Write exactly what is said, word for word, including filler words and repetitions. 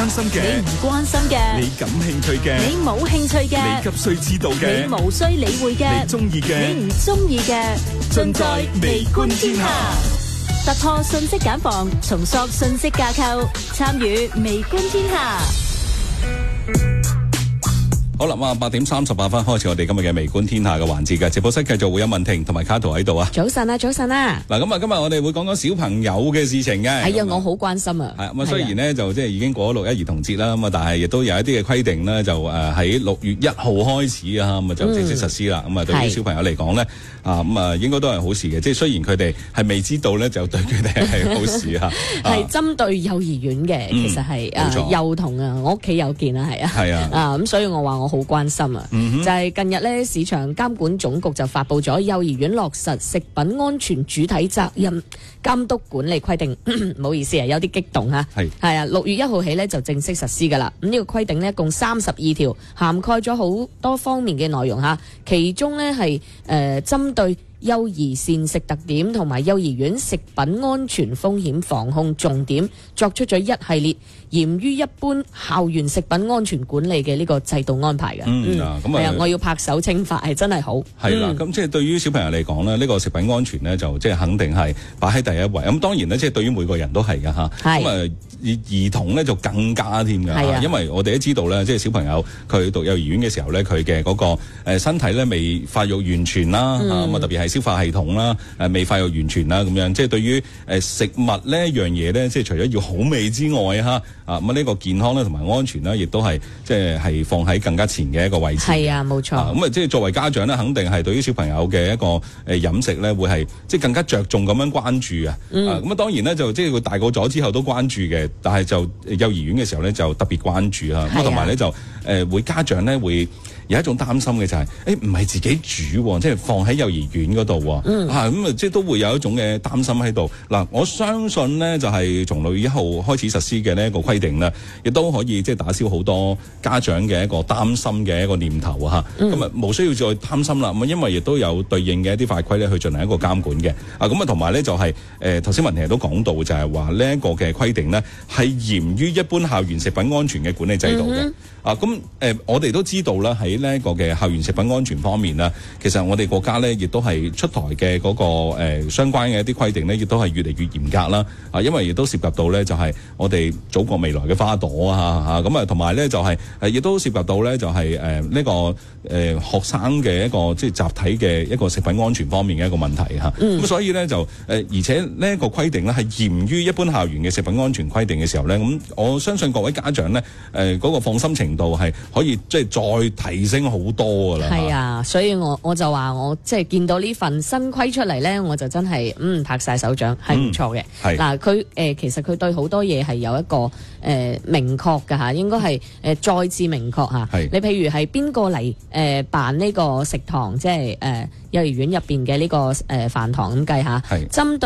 關心嘅， 你唔關心嘅， 你感興趣嘅， 你冇興趣嘅， 你急需知道嘅， 你無需理會嘅， 你中意嘅， 你唔中意嘅，盡在微觀天下。突破信息繭房，重塑信息架構，參與微觀天下。 好啦，咁啊，八點三十八分開始我哋今日嘅微觀天下嘅環節嘅直播室，繼續會有文婷同埋卡圖喺度啊。 早晨啊，早晨啊。 嗱，咁啊，今日我哋會講講小朋友嘅事情嘅。 係啊，我好關心啊。 係咁啊，雖然呢就即係已經過咗六一兒童節啦，咁啊，但係亦都有一啲嘅規定呢，就誒喺六月一號開始啊，咁啊就正式實施啦。咁啊、嗯，對於小朋友嚟講呢，啊咁啊應該都係好事嘅。即係雖然佢哋係未知道呢，就對佢哋係好事啊。 係針對幼兒園嘅，其實係誒幼童啊，我屋企有件啊，係啊。係啊。啊咁，所以我話我好關心啊。嗯、就係、是、近日咧，市場監管總局就發布咗幼兒園落實食品安全主體責任監督管理規定。唔好意思啊，有啲激動吓。係係啊，六月一號起咧就正式實施噶啦。咁、這、呢個規定呢，共三十二條，涵蓋咗好多方面嘅內容吓。其中呢係誒針對幼兒膳食特點同埋幼兒園食品安全風險防控重點，作出咗一系列嚴於一般校園食品安全管理嘅呢個制度安排嘅。嗯，咁、嗯、啊，我要拍手稱快，係真係好。係啦，咁、嗯、即係對於小朋友嚟講呢，呢、這個食品安全呢，就即係肯定係擺喺第一位。咁當然呢，即係對於每個人都係㗎吓。係。咁啊，兒童呢就更加添㗎。係啊。因為我哋都知道咧，即係小朋友佢讀幼兒園嘅時候咧，佢嘅嗰個誒身體咧未發育完全啦。咁啊、嗯，特別係消化系統啦，誒未發育完全啦，咁樣即係對於誒食物呢一樣嘢咧，即係除咗要好味之外，嚇啊咁呢個健康咧同埋安全咧，亦都係即係係放喺更加前嘅一個位置。係啊，冇錯。咁啊，即係作為家長咧，肯定係對於小朋友嘅一個誒飲食咧，會係即係更加着重咁樣關注啊。嗯。咁啊，當然咧就即係佢大個咗之後都關注嘅，但係就幼兒園嘅時候咧就特別關注啊。咁同埋咧就誒會家長咧會有一種擔心嘅就係、是，誒唔係自己煮，即係放喺幼兒園嗰度，嗯、啊咁啊，即係都會有一種嘅擔心喺度。嗱，我相信呢，就係從六月一號開始實施嘅呢一個規定呢，亦都可以即係打消好多家長嘅一個擔心嘅一個念頭啊！嚇、嗯，咁啊冇需要再擔心啦。咁因為亦都有對應嘅一啲法規咧去進行一個監管嘅。啊，咁啊同埋咧就係誒頭先文婷都講到，就係話呢一個嘅規定呢，係嚴於一般校園食品安全嘅管理制度嘅。嗯啊，咁誒、呃，我哋都知道啦，喺呢一個嘅校園食品安全方面啦，其實我哋國家咧，亦都係出台嘅嗰、那個誒、呃、相關嘅一啲規定咧，亦都係越嚟越嚴格啦。啊，因為亦都涉及到咧，就係、是、我哋祖國未來嘅花朵啊，嚇咁啊，同埋咧就係、是、誒，亦都涉及到咧，就係誒呢個誒、呃、學生嘅一個即係集體嘅一個食品安全方面嘅一個問題嚇。咁、嗯啊、所以咧就誒、呃，而且呢一個規定咧係嚴於一般校園嘅食品安全規定嘅時候咧，咁我相信各位家長咧誒嗰個放心程度係可以即係再提升好多噶啦。係啊，所以我我就話我即係見到呢份新規出嚟咧，我就真係嗯拍晒手掌，係唔錯嘅。係嗱，佢誒、呃、其實佢對好多嘢係有一個誒、呃、明確嘅吓，應該係誒再次明確吓。係你譬如係邊個嚟誒辦呢個食堂，即係誒、呃、幼兒園入邊嘅呢個誒飯堂咁計吓，係針對。